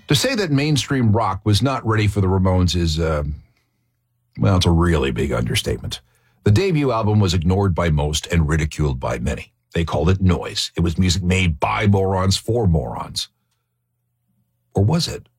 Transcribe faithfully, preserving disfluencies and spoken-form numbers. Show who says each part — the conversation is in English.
Speaker 1: To say that mainstream rock was not ready for the Ramones is, uh, well, it's a really big understatement. The debut album was ignored by most and ridiculed by many. They called it noise. It was music made by morons for morons. Or was it?